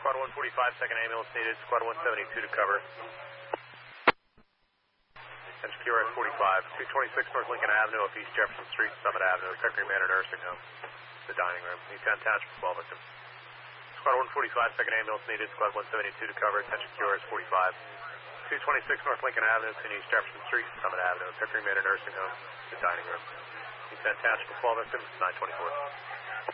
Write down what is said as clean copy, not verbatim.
Squad 145, second ambulance needed. Squad 172 to cover. Attention QRS 45, 226 North Lincoln Avenue, off East Jefferson Street, Summit Avenue, Hickory Manor Nursing Home. The dining room. Need 10 attachments, 12 victims. Squad 145, second ambulance needed. Squad 172 to cover. Attention QRS 45, 226 North Lincoln Avenue, East Jefferson Street, Summit Avenue, Hickory Manor Nursing Home. The dining room. Need 10 attachments, 12 victims, 924.